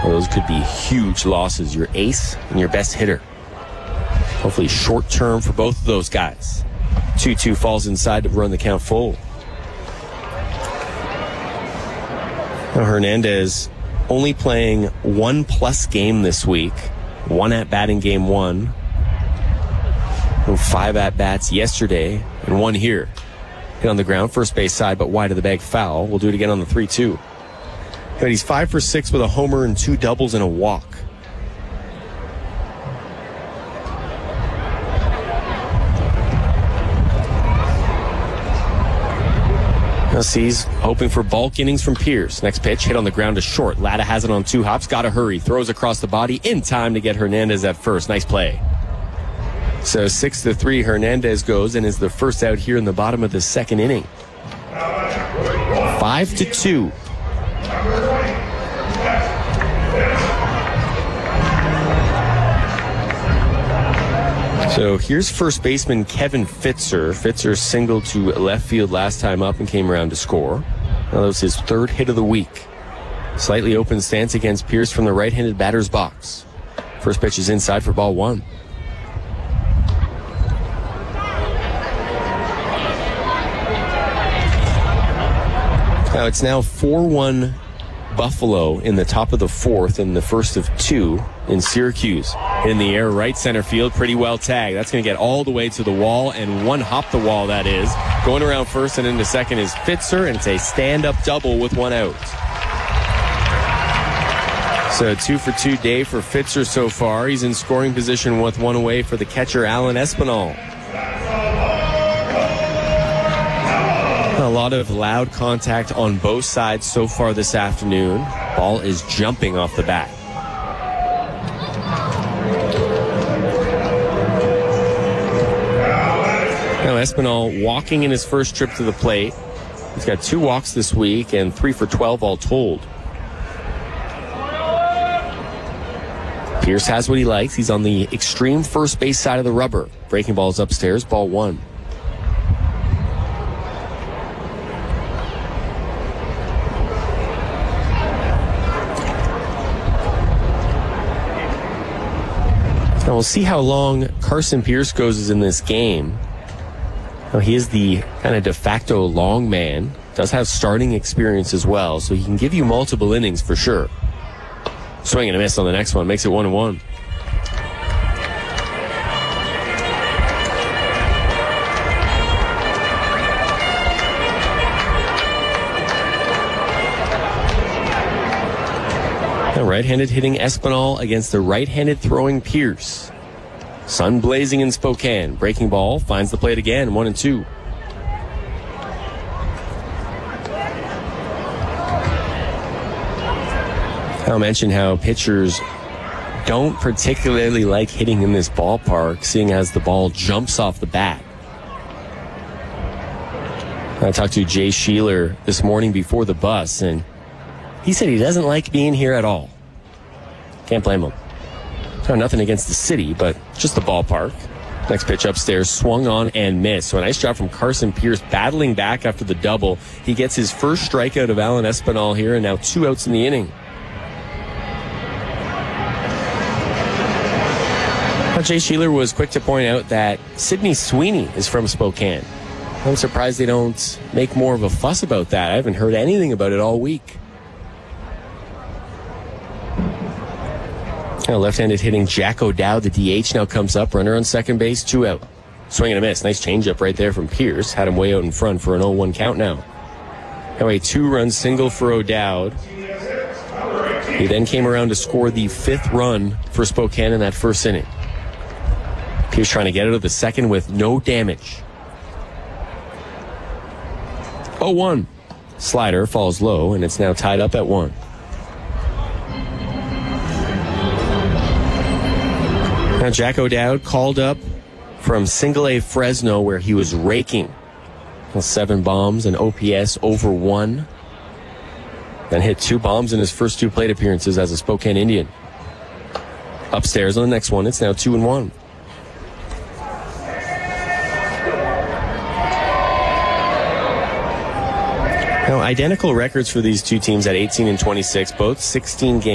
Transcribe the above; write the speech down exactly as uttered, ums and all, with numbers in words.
Well, those could be huge losses. Your ace and your best hitter. Hopefully short term for both of those guys. two two falls inside to run the count full. Now Hernandez only playing one plus game this week. One at bat in game one. Five at bats yesterday and one here. Hit on the ground, first base side, but wide of the bag, foul. We'll do it again on the three two. But he's five for six with a homer and two doubles and a walk. Now C's hoping for bulk innings from Pierce. Next pitch, hit on the ground to short. Latta has it on two hops, gotta hurry. Throws across the body in time to get Hernandez at first. Nice play. So six to three, Hernandez goes and is the first out here in the bottom of the second inning. Five to two. So here's first baseman Kevin Fitzer. Fitzer singled to left field last time up and came around to score. Now that was his third hit of the week. Slightly open stance against Pierce from the right-handed batter's box. First pitch is inside for ball one. Now it's now four one Buffalo in the top of the fourth in the first of two in Syracuse. In the air, right center field, pretty well tagged. That's going to get all the way to the wall, and one hop the wall, that is. Going around first and into second is Fitzer, and it's a stand-up double with one out. So two for two day for Fitzer so far. He's in scoring position with one away for the catcher, Alan Espinal. A lot of loud contact on both sides so far this afternoon. Ball is jumping off the bat. Now Espinal walking in his first trip to the plate. He's got two walks this week and three for twelve all told. Pierce has what he likes. He's on the extreme first base side of the rubber. Breaking ball's upstairs, ball one. Now we'll see how long Carson Pierce goes in this game. Now he is the kind of de facto long man. Does have starting experience as well, so he can give you multiple innings for sure. Swing and a miss on the next one. Makes it one and one. The right-handed hitting Espinal against the right-handed throwing Pierce. Sun blazing in Spokane. Breaking ball finds the plate again. One and two. I'll mention how pitchers don't particularly like hitting in this ballpark, seeing as the ball jumps off the bat. I talked to Jay Sheeler this morning before the bus, and he said he doesn't like being here at all. Can't blame him. No, nothing against the city, but just the ballpark. Next pitch upstairs, swung on and missed. So a nice job from Carson Pierce battling back after the double. He gets his first strikeout of Alan Espinal here, and now two outs in the inning. Now, Jay Sheeler was quick to point out that Sidney Sweeney is from Spokane. I'm surprised they don't make more of a fuss about that. I haven't heard anything about it all week. Now left-handed hitting Jack O'Dowd, the D H, now comes up. Runner on second base, two out. Swing and a miss. Nice changeup right there from Pierce. Had him way out in front for an oh one count now. Now a two-run single for O'Dowd. He then came around to score the fifth run for Spokane in that first inning. Pierce trying to get out of the second with no damage. oh one. Slider falls low, and it's now tied up at one. Now Jack O'Dowd called up from Single A Fresno, where he was raking. Seven bombs and O P S over one. Then hit two bombs in his first two plate appearances as a Spokane Indian. Upstairs on the next one, it's now two and one. Now, identical records for these two teams at eighteen and twenty-six, both sixteen games.